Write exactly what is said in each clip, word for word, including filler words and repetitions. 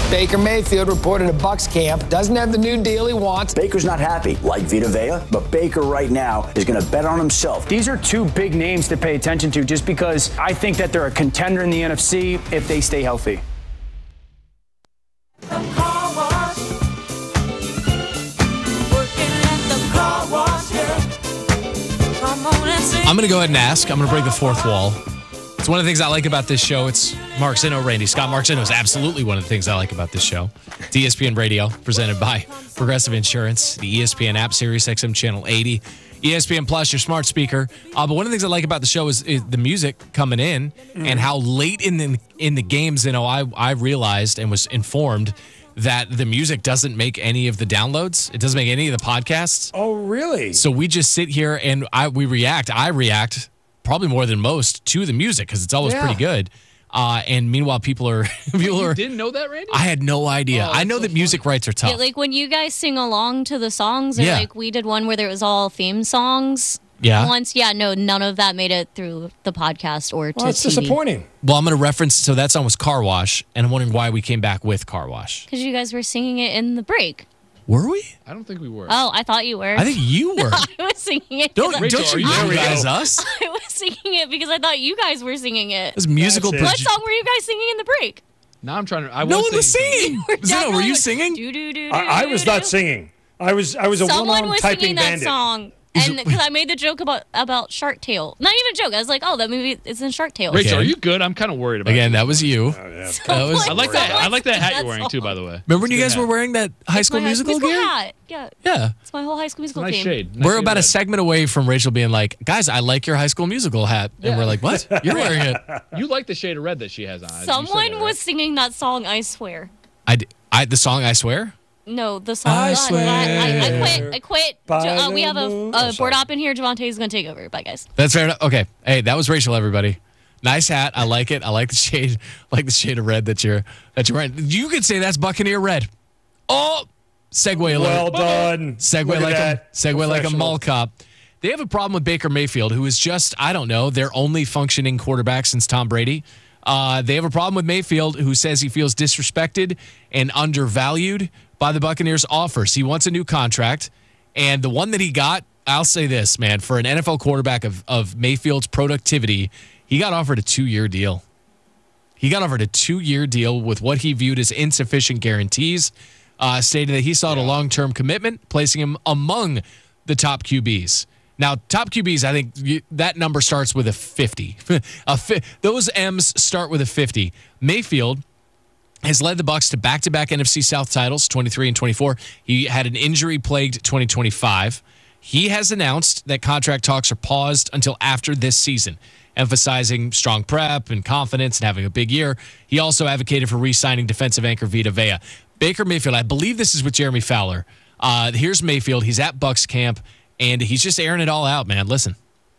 Baker Mayfield reported at Bucs camp doesn't have the new deal he wants. Baker's not happy, like Vita Vea, but Baker right now is going to bet on himself. These are two big names to pay attention to just because I think that they're a contender in the N F C if they stay healthy. I'm going to go ahead and ask. I'm going to break the fourth wall. It's one of the things I like about this show. It's Mark Zinno, Randy Scott. Mark Zinno is absolutely one of the things I like about this show. It's E S P N Radio, presented by Progressive Insurance, the E S P N app, Sirius X M Channel eighty, E S P N Plus, your smart speaker. Uh, but one of the things I like about the show is, is the music coming in mm. and how late in the, in the games, you know, I, I realized and was informed that the music doesn't make any of the downloads. It doesn't make any of the podcasts. Oh, really? So we just sit here and I we react. I react probably more than most to the music because it's always yeah. pretty good. Uh, and meanwhile, people are people you are. Didn't know that, Randy? I had no idea. Oh, I know so that music funny. rights are tough. Yeah, like when you guys sing along to the songs, or yeah. like we did one where there was all theme songs. Yeah. Once, yeah, no, none of that made it through the podcast or to well, that's T V. Disappointing. Well, I'm going to reference, so that song was Car Wash, and I'm wondering why we came back with Car Wash. Because you guys were singing it in the break. Were we? I don't think we were. Oh, I thought you were. I think you were. I was singing it. Don't, Rachel, don't you you recognize us? I was singing it because I thought you guys were singing it. This musical. What produ- song were you guys singing in the break? Now I'm trying to. I no was one was singing. Zeno, were you singing? I, I was not singing. I was I was a Someone one-armed was typing singing that bandit. song. And because I made the joke about, about Shark Tale. Not even a joke. I was like, oh, that movie is in Shark Tale. Rachel, Okay. are you good? I'm kind of worried about Again, you. that was you. Oh, yeah. That was, I like that. I like that hat That's you're wearing too, by the way. Remember when you It's a guys good were hat. wearing that High School My High Musical School gear? hat. Yeah. Yeah. It's my whole High School Musical Nice theme. shade. Nice We're shade about of a red. segment away from Rachel being like, guys, I like your High School Musical hat. And Yeah. we're like, what? You're wearing it. You like the shade of red that she has on. You said Someone that, right? was singing that song, I swear. I, d- I, the song, I swear? No, the song. I I, swear. I, I quit. I quit. By Jo- uh, the we have a, moon- a Oh, board sorry. op in here. Javante is going to take over. Bye, guys. That's fair enough. Okay. Hey, that was Rachel, everybody. Nice hat. I like it. I like the shade. I like the shade of red that you're that you're wearing. You could say that's Buccaneer red. Oh, segue alert. Well done. Segue Look at like a that. segue like a Professional. mall cop. They have a problem with Baker Mayfield, who is just, I don't know, their only functioning quarterback since Tom Brady. Uh, they have a problem with Mayfield, who says he feels disrespected and undervalued by the Buccaneers' offers. He wants a new contract, and the one that he got, I'll say this, man, for an N F L quarterback of, of Mayfield's productivity, he got offered a two-year deal. He got offered a two-year deal with what he viewed as insufficient guarantees, uh, stating that he sought a long-term commitment, placing him among the top Q Bs. Now, top Q Bs, I think you, that number starts with a fifty. a fi- those M's start with a fifty. Mayfield has led the Bucs to back-to-back N F C South titles, twenty-three and twenty-four. He had an injury-plagued twenty twenty-five. He has announced that contract talks are paused until after this season, emphasizing strong prep and confidence and having a big year. He also advocated for re-signing defensive anchor Vita Vea. Baker Mayfield, I believe this is with Jeremy Fowler. Uh, here's Mayfield. He's at Bucs camp, and he's just airing it all out, man. Listen.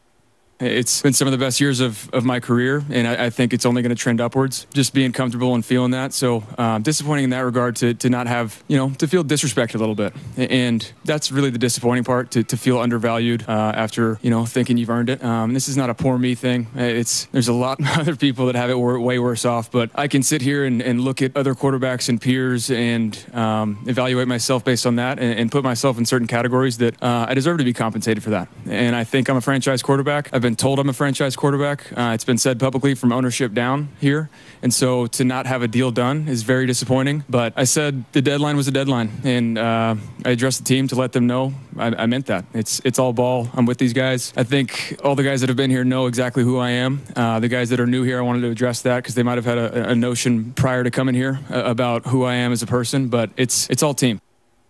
It's been some of the best years of, of my career, and I, I think it's only going to trend upwards, just being comfortable and feeling that. So um, disappointing in that regard to, to not have, you know, to feel disrespected a little bit. And that's really the disappointing part, to, to feel undervalued uh, after, you know, thinking you've earned it. Um, this is not a poor me thing. It's There's a lot of other people that have it way worse off, but I can sit here and, and look at other quarterbacks and peers and um, evaluate myself based on that and, and put myself in certain categories that uh, I deserve to be compensated for that. And I think I'm a franchise quarterback. I've been told I'm a franchise quarterback. Uh, it's been said publicly from ownership down here. And so to not have a deal done is very disappointing. But I said the deadline was a deadline. And uh, I addressed the team to let them know I, I meant that. It's it's all ball. I'm with these guys. I think all the guys that have been here know exactly who I am. Uh, the guys that are new here, I wanted to address that because they might have had a, a notion prior to coming here uh, about who I am as a person. But it's it's all team.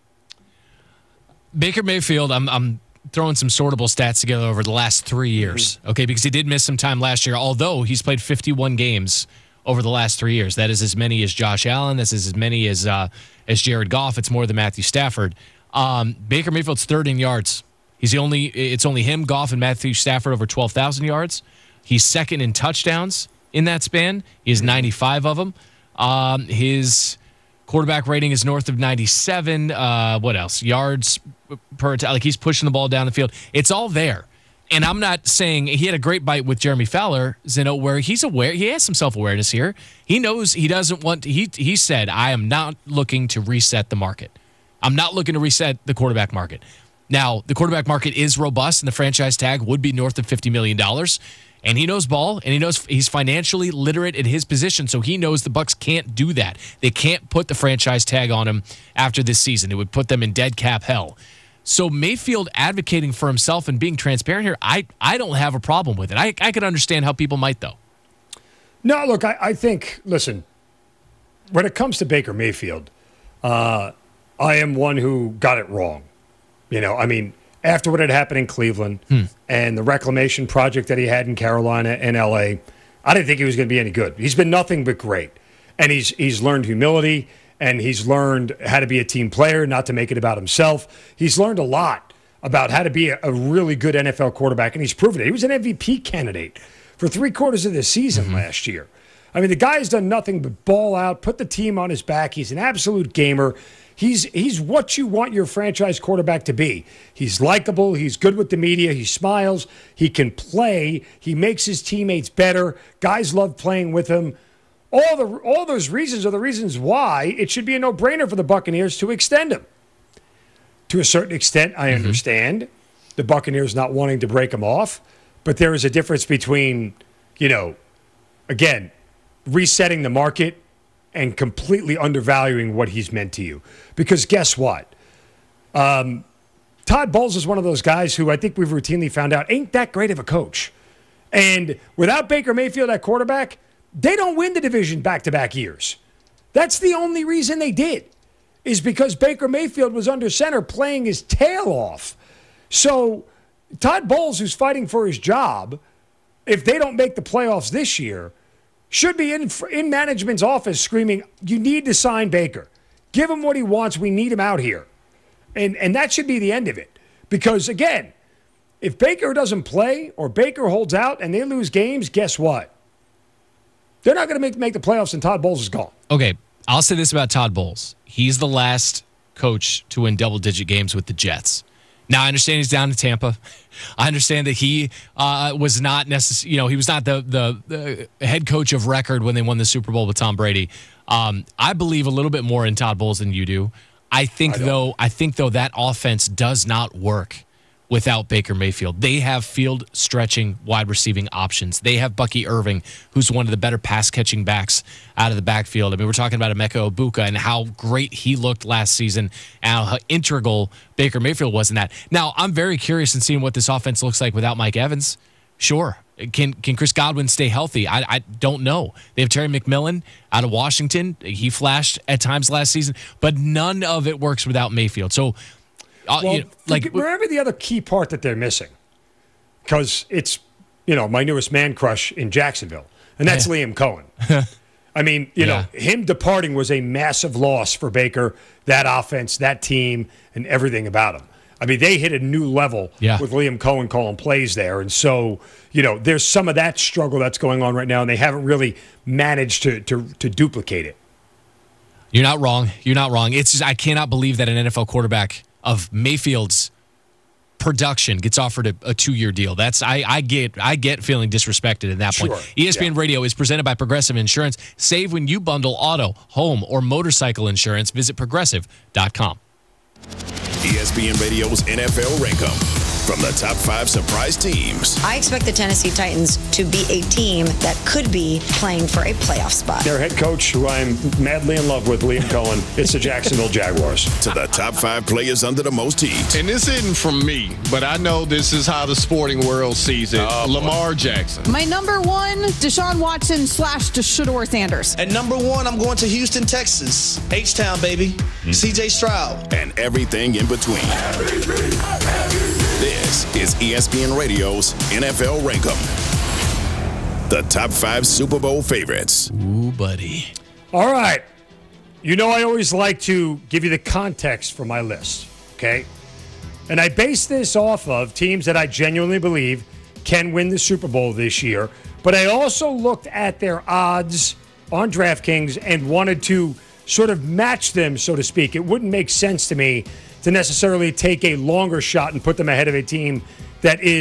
Baker Mayfield, I'm I'm throwing some sortable stats together over the last three years, okay, because he did miss some time last year, although he's played fifty-one games over the last three years. That is as many as Josh Allen. This is as many as uh, as Jared Goff. It's more than Matthew Stafford. Um, Baker Mayfield's third in yards. He's the only. It's only him, Goff, and Matthew Stafford over twelve thousand yards. He's second in touchdowns in that span. He has ninety-five of them. Um, his quarterback rating is north of ninety-seven. Uh, what else? Yards per like he's pushing the ball down the field. It's all there. And I'm not saying he had a great bite with Jeremy Fowler, Zeno, where he's aware, he has some self-awareness here. He knows he doesn't want to, he, he said, I am not looking to reset the market. I'm not looking to reset the quarterback market. Now, the quarterback market is robust, and the franchise tag would be north of fifty million dollars. And he knows ball, and he knows he's financially literate at his position, so he knows the Bucs can't do that. They can't put the franchise tag on him after this season. It would put them in dead cap hell. So Mayfield advocating for himself and being transparent here, I, I don't have a problem with it. I, I could understand how people might, though. No, look, I, I think, listen, when it comes to Baker Mayfield, uh, I am one who got it wrong. You know, I mean, after what had happened in Cleveland hmm. and the reclamation project that he had in Carolina and L A, I didn't think he was going to be any good. He's been nothing but great. And he's he's learned humility, and he's learned how to be a team player, not to make it about himself. He's learned a lot about how to be a, a really good N F L quarterback, and he's proven it. He was an M V P candidate for three quarters of the season mm-hmm. last year. I mean, the guy has done nothing but ball out, put the team on his back. He's an absolute gamer. He's he's what you want your franchise quarterback to be. He's likable. He's good with the media. He smiles. He can play. He makes his teammates better. Guys love playing with him. All the all those reasons are the reasons why it should be a no-brainer for the Buccaneers to extend him. To a certain extent, I understand mm-hmm. the Buccaneers not wanting to break him off, but there is a difference between, you know, again, resetting the market and completely undervaluing what he's meant to you. Because guess what? Um, Todd Bowles is one of those guys who I think we've routinely found out ain't that great of a coach. And without Baker Mayfield at quarterback, they don't win the division back-to-back years. That's the only reason they did, is because Baker Mayfield was under center playing his tail off. So Todd Bowles, who's fighting for his job, if they don't make the playoffs this year, should be in in management's office screaming, you need to sign Baker. Give him what he wants. We need him out here. And and that should be the end of it. Because, again, if Baker doesn't play or Baker holds out and they lose games, guess what? They're not going to make, make the playoffs and Todd Bowles is gone. Okay, I'll say this about Todd Bowles. He's the last coach to win double-digit games with the Jets. Now, I understand he's down in Tampa. I understand that he uh, was not necessarily, you know, he was not the, the the head coach of record when they won the Super Bowl with Tom Brady. Um, I believe a little bit more in Todd Bowles than you do. I think I though, I think though that offense does not work without Baker Mayfield. They have field stretching wide receiving options. They have Bucky Irving, who's one of the better pass catching backs out of the backfield. I mean, we're talking about Emeka Egbuka and how great he looked last season and how integral Baker Mayfield was in that. Now, I'm very curious in seeing what this offense looks like without Mike Evans. Sure. Can can Chris Godwin stay healthy? I, I don't know. They have Terry McMillan out of Washington. He flashed at times last season, but none of it works without Mayfield. So, Uh, well, you know, like remember the other key part that they're missing, because it's, you know, my newest man crush in Jacksonville, and that's yeah. Liam Cohen. I mean, you yeah. know, him departing was a massive loss for Baker, that offense, that team, and everything about him. I mean, they hit a new level yeah. with Liam Cohen calling plays there, and so, you know, there's some of that struggle that's going on right now, and they haven't really managed to to, to duplicate it. You're not wrong. You're not wrong. It's just I cannot believe that an N F L quarterback of Mayfield's production gets offered a, a two-year deal. That's I, I get I get feeling disrespected at that sure. point. E S P N yeah. Radio is presented by Progressive Insurance. Save when you bundle auto, home, or motorcycle insurance. Visit progressive dot com. E S P N Radio's N F L Rankum. From the top five surprise teams. I expect the Tennessee Titans to be a team that could be playing for a playoff spot. Their head coach, who I'm madly in love with, Liam Cohen, it's the Jacksonville Jaguars. To the top five players under the most heat. And this isn't from me, but I know this is how the sporting world sees it. Oh, Lamar Jackson. My number one, Deshaun Watson slash Shedeur Sanders. At number one, I'm going to Houston, Texas. H-Town, baby. Mm. C J Stroud. And everything in between. Everything, everything. This is E S P N Radio's N F L Rankum. The top five Super Bowl favorites. Ooh, buddy. All right. You know I always like to give you the context for my list, okay? And I base this off of teams that I genuinely believe can win the Super Bowl this year. But I also looked at their odds on DraftKings and wanted to sort of match them, so to speak. It wouldn't make sense to me to necessarily take a longer shot and put them ahead of a team that is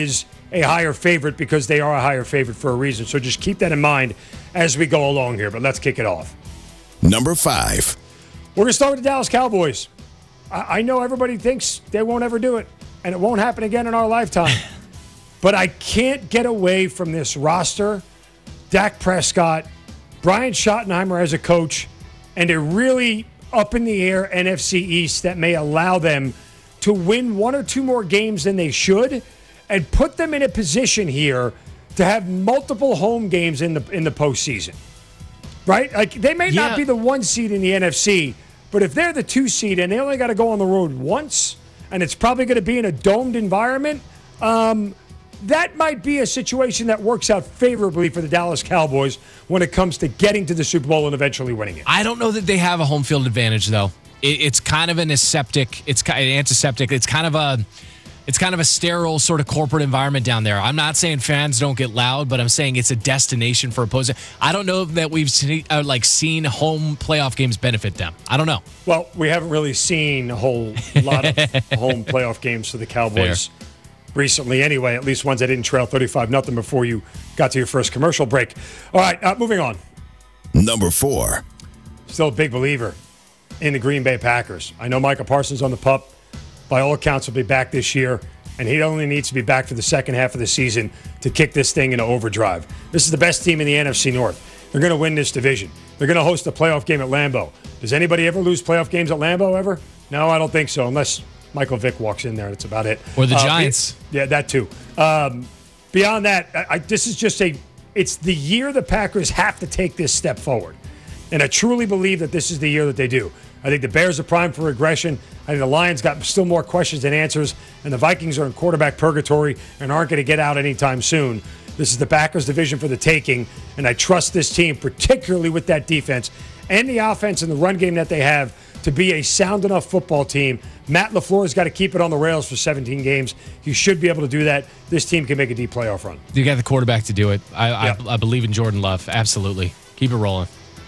a higher favorite because they are a higher favorite for a reason. So just keep that in mind as we go along here. But let's kick it off. Number five. We're going to start with the Dallas Cowboys. I, I know everybody thinks they won't ever do it, and it won't happen again in our lifetime. But I can't get away from this roster. Dak Prescott, Brian Schottenheimer as a coach, and a really up-in-the-air N F C East that may allow them to win one or two more games than they should and put them in a position here to have multiple home games in the in the postseason. Right? Like, they may Yeah. not be the one seed in the N F C, but if they're the two seed and they only got to go on the road once, and it's probably going to be in a domed environment, um, that might be a situation that works out favorably for the Dallas Cowboys when it comes to getting to the Super Bowl and eventually winning it. I don't know that they have a home field advantage, though. It, it's kind of an aseptic. It's ki- an antiseptic. It's kind of a, it's kind of a sterile sort of corporate environment down there. I'm not saying fans don't get loud, but I'm saying it's a destination for opposing. I don't know that we've seen, uh, like seen home playoff games benefit them. I don't know. Well, we haven't really seen a whole lot of home playoff games for the Cowboys. Fair. Recently, anyway, at least ones that didn't trail thirty-five nothing before you got to your first commercial break. All right, uh, moving on. Number four. Still a big believer in the Green Bay Packers. I know Micah Parsons on the pup. By all accounts, will be back this year, and he only needs to be back for the second half of the season to kick this thing into overdrive. This is the best team in the N F C North. They're going to win this division. They're going to host a playoff game at Lambeau. Does anybody ever lose playoff games at Lambeau ever? No, I don't think so, unless Michael Vick walks in there. That's about it. Or the Uh, Giants. Yeah, that too. Um, beyond that, I, I, this is just a, it's the year the Packers have to take this step forward. And I truly believe that this is the year that they do. I think the Bears are primed for regression. I think the Lions got still more questions than answers. And the Vikings are in quarterback purgatory and aren't going to get out anytime soon. This is the Packers division for the taking. And I trust this team, particularly with that defense and the offense and the run game that they have, to be a sound enough football team. Matt LaFleur's got to keep it on the rails for seventeen games. He should be able to do that. This team can make a deep playoff run. You got the quarterback to do it. I, Yeah. I, I believe in Jordan Love. Absolutely. Keep it rolling.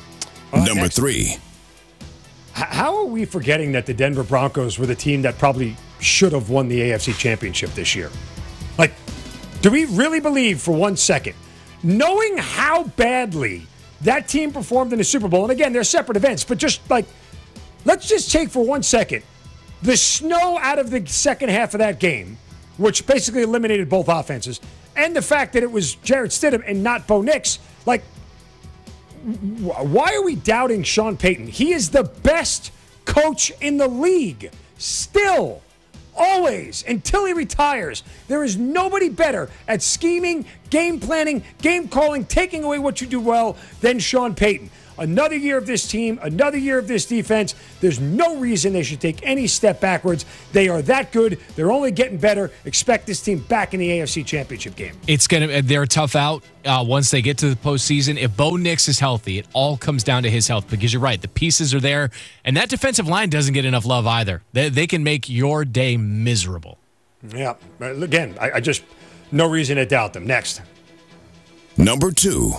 Uh, Number next. three. H- How are we forgetting that the Denver Broncos were the team that probably should have won the A F C Championship this year? Like, do we really believe for one second, knowing how badly that team performed in the Super Bowl, and again, they're separate events, but just like, let's just take for one second the snow out of the second half of that game, which basically eliminated both offenses, and the fact that it was Jarrett Stidham and not Bo Nix. Like, why are we doubting Sean Payton? He is the best coach in the league. Still, always, until he retires. There is nobody better at scheming, game planning, game calling, taking away what you do well than Sean Payton. Another year of this team, another year of this defense. There's no reason they should take any step backwards. They are that good. They're only getting better. Expect this team back in the A F C Championship game. It's gonna. They're tough out uh, once they get to the postseason. If Bo Nix is healthy, it all comes down to his health. Because you're right, the pieces are there, and that defensive line doesn't get enough love either. They, they can make your day miserable. Yeah. Again, I, I just no reason to doubt them. Next, Number two.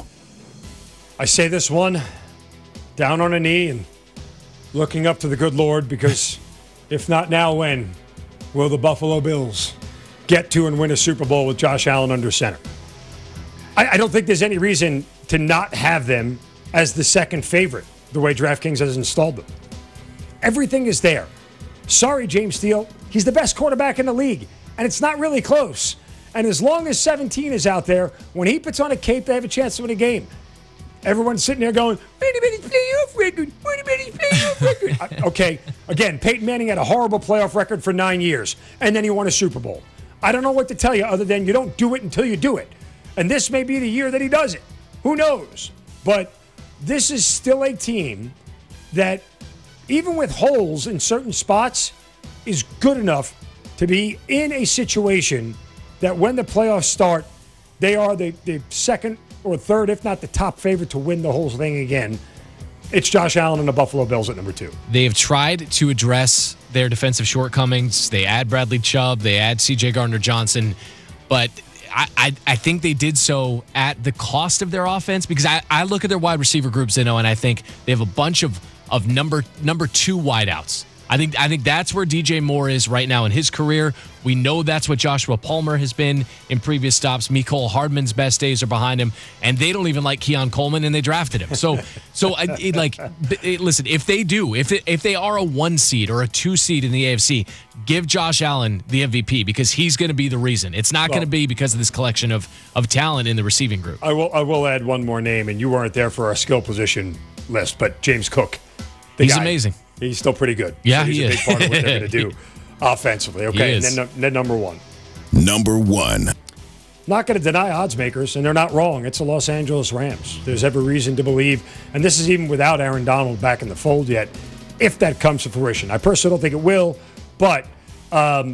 I say this one down on a knee and looking up to the good Lord, because if not now, when will the Buffalo Bills get to and win a Super Bowl with Josh Allen under center? I, I don't think there's any reason to not have them as the second favorite, the way DraftKings has installed them. Everything is there. Sorry, James Steele. He's the best quarterback in the league, and it's not really close. And as long as seventeen is out there, when he puts on a cape, they have a chance to win a game. Everyone's sitting there going, wait a minute, playoff record, wait a minute, playoff record. Okay, again, Peyton Manning had a horrible playoff record for nine years, and then he won a Super Bowl. I don't know what to tell you other than you don't do it until you do it. And this may be the year that he does it. Who knows? But this is still a team that, even with holes in certain spots, is good enough to be in a situation that when the playoffs start, they are the, the second or third, if not the top favorite to win the whole thing again. It's Josh Allen and the Buffalo Bills at number two. They have tried to address their defensive shortcomings. They add Bradley Chubb. They add C J Gardner-Johnson. But I, I, I think they did so at the cost of their offense, because I, I look at their wide receiver groups, Zeno, and I think they have a bunch of, of number number two wideouts. I think I think that's where D J Moore is right now in his career. We know that's what Joshua Palmer has been in previous stops. Mecole Hardman's best days are behind him, and they don't even like Keon Coleman, and they drafted him. So, so I- it, like, it, listen, if they do, if it, if they are a one seed or a two seed in the A F C, give Josh Allen the M V P because he's going to be the reason. It's not Well- going to be because of this collection of of talent in the receiving group. I will I will add one more name, and you weren't there for our skill position list, but James Cook. The He's guy, amazing. He's still pretty good. Yeah, so he's he a is. big part of what they're going to do offensively. Okay, and is. then, then number one. Number one. Not going to deny odds makers, and they're not wrong. It's the Los Angeles Rams. There's every reason to believe, and this is even without Aaron Donald back in the fold yet, if that comes to fruition. I personally don't think it will, but um,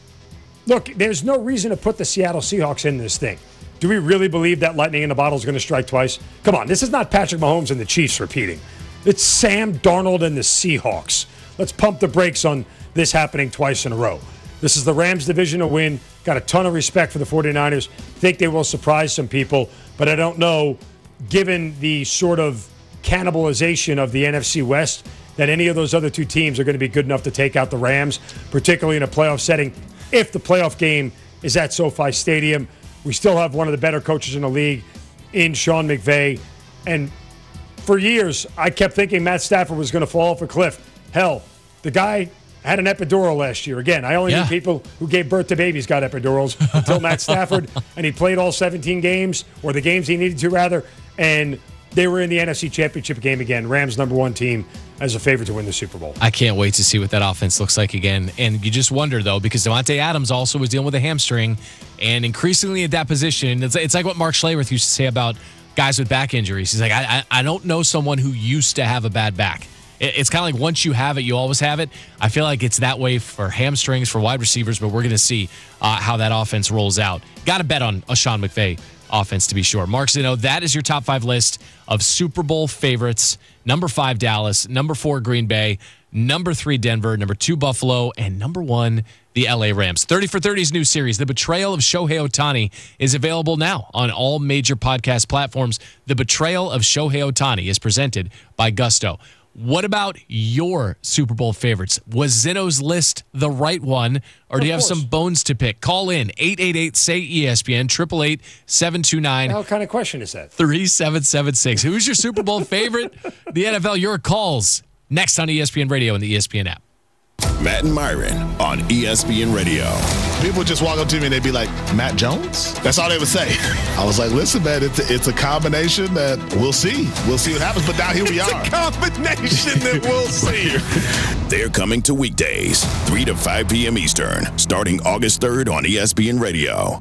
look, there's no reason to put the Seattle Seahawks in this thing. Do we really believe that lightning in the bottle is going to strike twice? Come on, this is not Patrick Mahomes and the Chiefs repeating. It's Sam Darnold and the Seahawks. Let's pump the brakes on this happening twice in a row. This is the Rams divisional win. Got a ton of respect for the 49ers. Think they will surprise some people, but I don't know, given the sort of cannibalization of the N F C West, that any of those other two teams are going to be good enough to take out the Rams, particularly in a playoff setting, if the playoff game is at SoFi Stadium. We still have one of the better coaches in the league in Sean McVay. And for years, I kept thinking Matt Stafford was going to fall off a cliff. Hell, the guy had an epidural last year. Again, I only Yeah. knew people who gave birth to babies got epidurals until Matt Stafford, and he played all seventeen games, or the games he needed to, rather, and they were in the N F C Championship game again. Rams number one team as a favorite to win the Super Bowl. I can't wait to see what that offense looks like again. And you just wonder, though, because Devontae Adams also was dealing with a hamstring, and increasingly at that position, it's, it's like what Mark Schlereth used to say about guys with back injuries. He's like, I, I, I don't know someone who used to have a bad back. It, it's kind of like once you have it, you always have it. I feel like it's that way for hamstrings, for wide receivers, but we're going to see uh, how that offense rolls out. Got to bet on a Sean McVay offense, to be sure. Mark Zeno, that is your top five list of Super Bowl favorites. Number five, Dallas. Number four, Green Bay. Number three, Denver. Number two, Buffalo. And number one, the L A Rams. thirty for thirty's new series, The Betrayal of Shohei Ohtani, is available now on all major podcast platforms. The Betrayal of Shohei Ohtani is presented by Gusto. What about your Super Bowl favorites? Was Zeno's list the right one, or do you have course. some bones to pick? Call in eight eight eight, S A Y, E S P N, eight eight eight, seven two nine, What kind of question is that? three seven seven six. Who's your Super Bowl favorite? The N F L, your calls next on E S P N Radio and the E S P N app. Matt and Myron on E S P N Radio. People just walk up to me and they'd be like, Matt Jones? That's all they would say. I was like, listen, man, it's a, it's a combination that we'll see. We'll see what happens. But now here we It's are. a combination that we'll see. They're coming to weekdays, three to five p.m. Eastern, starting August third on E S P N Radio.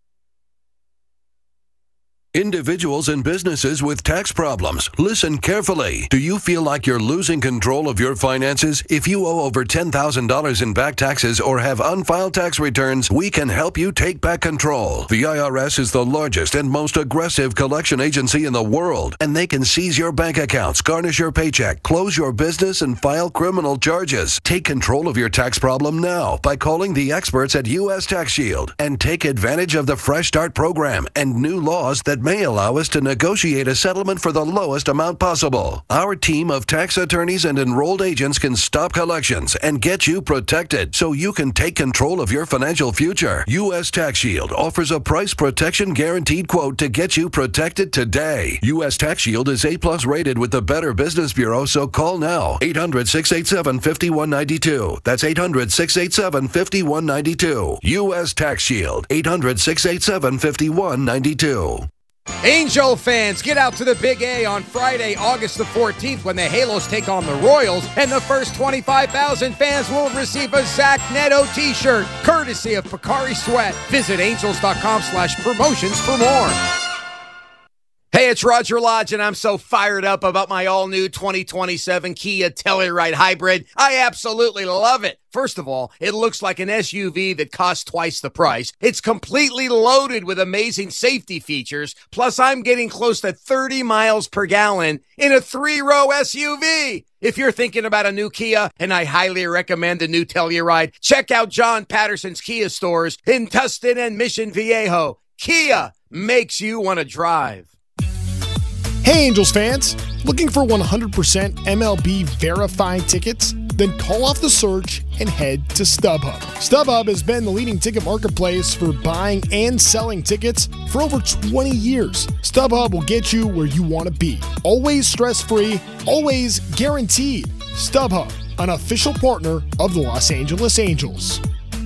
Individuals and businesses with tax problems, listen carefully. Do you feel like you're losing control of your finances? If you owe over ten thousand dollars in back taxes or have unfiled tax returns, we can help you take back control. The I R S is the largest and most aggressive collection agency in the world, and they can seize your bank accounts, garnish your paycheck, close your business, and file criminal charges. Take control of your tax problem now by calling the experts at U S Tax Shield and take advantage of the Fresh Start program and new laws that may allow us to negotiate a settlement for the lowest amount possible. Our team of tax attorneys and enrolled agents can stop collections and get you protected so you can take control of your financial future. U S Tax Shield offers a price protection guaranteed quote to get you protected today. U S Tax Shield is A plus rated with the Better Business Bureau, so call now. eight hundred, six eight seven, five one nine two. That's eight hundred, six eight seven, five one nine two. U S Tax Shield. eight hundred, six eight seven, five one nine two. Angel fans, get out to the Big A on Friday, August the fourteenth, when the Halos take on the Royals, and the first twenty-five thousand fans will receive a Zach Neto t-shirt, courtesy of Picari Sweat. Visit angels.com slash promotions for more. Hey, it's Roger Lodge, and I'm so fired up about my all-new twenty twenty-seven Kia Telluride Hybrid. I absolutely love it. First of all, it looks like an S U V that costs twice the price. It's completely loaded with amazing safety features. Plus, I'm getting close to thirty miles per gallon in a three-row S U V. If you're thinking about a new Kia, and I highly recommend the new Telluride, check out John Patterson's Kia stores in Tustin and Mission Viejo. Kia makes you want to drive. Hey, Angels fans. Looking for one hundred percent M L B verified tickets? Then call off the search and head to StubHub. StubHub has been the leading ticket marketplace for buying and selling tickets for over twenty years. StubHub will get you where you want to be. Always stress-free, always guaranteed. StubHub, an official partner of the Los Angeles Angels.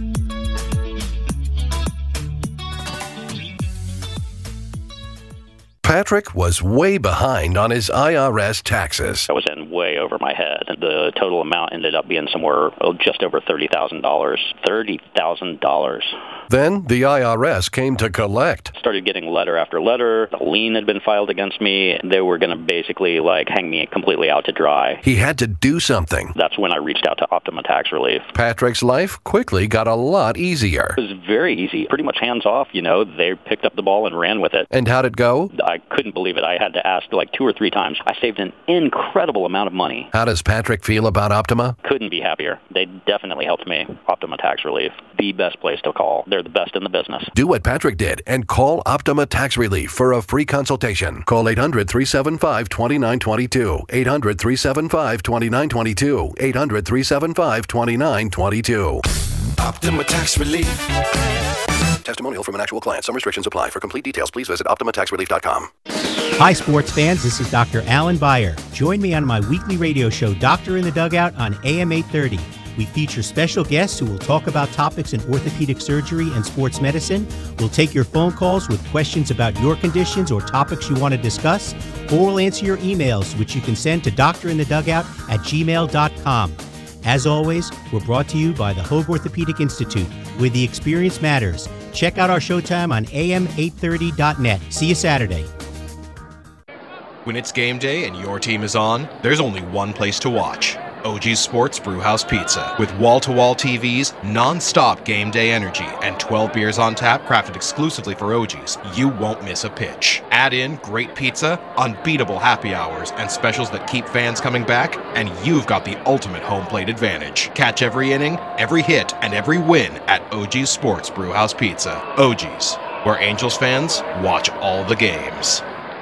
Patrick was way behind on his I R S taxes. I was in way over my head. The total amount ended up being somewhere oh, just over thirty thousand dollars. thirty thousand dollars. Then the I R S came to collect. Started getting letter after letter. A lien had been filed against me. They were going to basically like hang me completely out to dry. He had to do something. That's when I reached out to Optima Tax Relief. Patrick's life quickly got a lot easier. It was very easy. Pretty much hands off, you know. They picked up the ball and ran with it. And how'd it go? I couldn't believe it. I had to ask like two or three times. I saved an incredible amount of money. How does Patrick feel about Optima? Couldn't be happier. They definitely helped me. Optima Tax Relief, the best place to call. They're the best in the business. Do what Patrick did and call Optima Tax Relief for a free consultation. Call eight hundred, three seven five, two nine two two. eight hundred, three seven five, two nine two two. eight hundred, three seven five, two nine two two. Optima Tax Relief. Testimonial from an actual client. Some restrictions apply. For complete details, please visit optima tax relief dot com. Hi, sports fans. This is Doctor Alan Beyer. Join me on my weekly radio show, Doctor in the Dugout, on A M eight thirty. We feature special guests who will talk about topics in orthopedic surgery and sports medicine. We'll take your phone calls with questions about your conditions or topics you want to discuss, or we'll answer your emails, which you can send to doctorinthedugout at gmail dot com. As always, we're brought to you by the Hoag Orthopedic Institute, where the experience matters. Check out our showtime on A M eight thirty dot net. See you Saturday. When it's game day and your team is on, there's only one place to watch. O G's Sports Brewhouse Pizza. With wall-to-wall T Vs, non-stop game day energy, and twelve beers on tap crafted exclusively for O G's, you won't miss a pitch. Add in great pizza, unbeatable happy hours, and specials that keep fans coming back, and you've got the ultimate home plate advantage. Catch every inning, every hit, and every win at O G's Sports Brewhouse Pizza. O G's, where Angels fans watch all the games.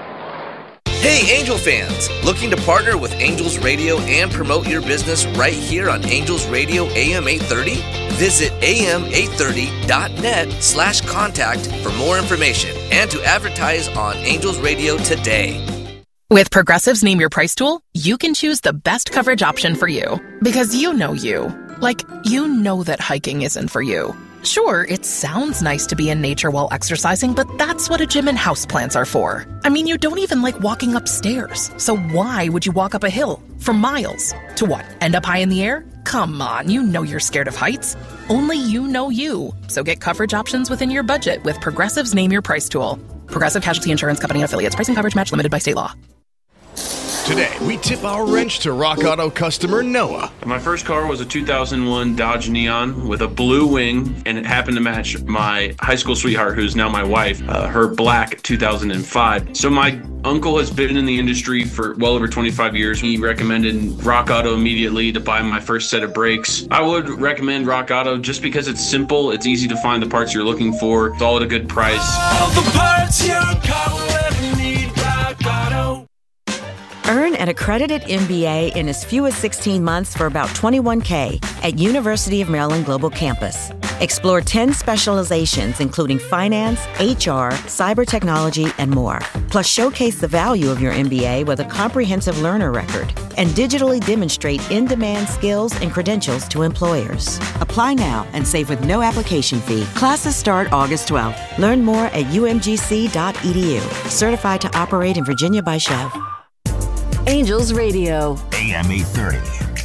Hey Angel fans, looking to partner with Angels Radio and promote your business right here on Angels Radio A M eight thirty? Visit A M eight thirty dot net slash contact for more information and to advertise on Angels Radio today. With Progressive's Name Your Price tool, you can choose the best coverage option for you. Because you know you. Like, you know that hiking isn't for you. Sure, it sounds nice to be in nature while exercising, but that's what a gym and houseplants are for. I mean, you don't even like walking upstairs. So why would you walk up a hill for miles? To what, end up high in the air? Come on, you know you're scared of heights. Only you know you. So get coverage options within your budget with Progressive's Name Your Price tool. Progressive Casualty Insurance Company and Affiliates. Pricing coverage match limited by state law. Today, we tip our wrench to Rock Auto customer Noah. My first car was a two thousand one Dodge Neon with a blue wing, and it happened to match my high school sweetheart, who's now my wife, uh, her black two thousand five. So my uncle has been in the industry for well over twenty-five years. He recommended Rock Auto immediately to buy my first set of brakes. I would recommend Rock Auto just because it's simple, it's easy to find the parts you're looking for, it's all at a good price. All the parts your car will ever need, Rock Auto. Earn an accredited M B A in as few as sixteen months for about twenty-one thousand dollars at University of Maryland Global Campus. Explore ten specializations, including finance, H R, cyber technology, and more. Plus, showcase the value of your M B A with a comprehensive learner record and digitally demonstrate in-demand skills and credentials to employers. Apply now and save with no application fee. Classes start August twelfth. Learn more at u m g c dot e d u. Certified to operate in Virginia by Chev. Angels Radio. A M eight thirty.